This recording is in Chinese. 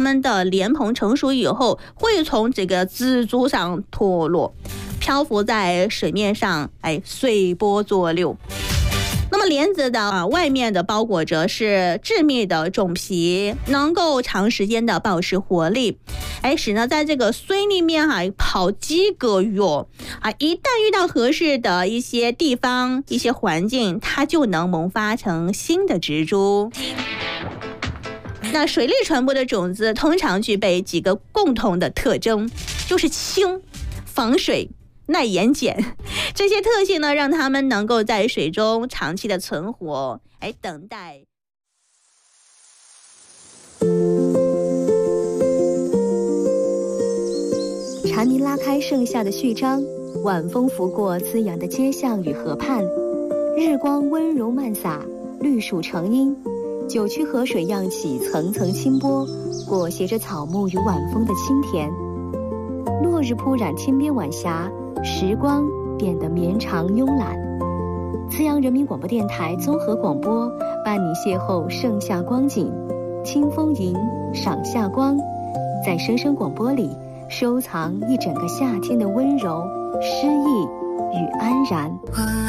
们的莲蓬成熟以后，会从这个枝株上脱落，漂浮在水面上，随波逐流。那么莲子的外面的包裹着是致密的种皮，能够长时间的保持活力，使呢在这个水里面泡几个月一旦遇到合适的一些地方、一些环境，它就能萌发成新的植株。那水里传播的种子通常具备几个共同的特征，就是轻、防水、耐盐碱，这些特性呢，让它们能够在水中长期的存活，等待。 蝉鸣拉开盛夏的序章，晚风拂过滋养的街巷与河畔，日光温柔漫洒，绿树成荫，九曲河水漾起层层清波，裹挟着草木与晚风的清甜。落日铺染天边晚霞，时光变得绵长慵懒。慈阳人民广播电台综合广播伴你邂逅盛夏光景，清风吟，赏夏光，在声声广播里收藏一整个夏天的温柔、诗意与安然。